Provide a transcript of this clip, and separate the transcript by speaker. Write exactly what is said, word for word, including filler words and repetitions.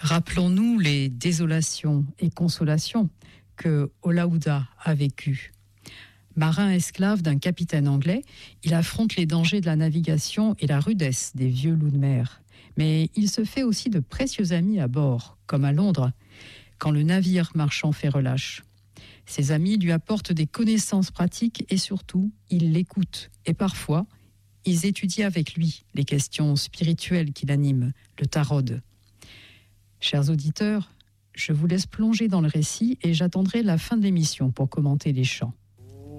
Speaker 1: Rappelons-nous les désolations et consolations que Olaouda a vécues. Marin esclave d'un capitaine anglais, il affronte les dangers de la navigation et la rudesse des vieux loups de mer. Mais il se fait aussi de précieux amis à bord, comme à Londres, quand le navire marchand fait relâche. Ses amis lui apportent des connaissances pratiques et surtout, ils l'écoutent. Et parfois, ils étudient avec lui les questions spirituelles qui l'animent, le tarot. Chers auditeurs, je vous laisse plonger dans le récit et j'attendrai la fin de l'émission pour commenter les chants.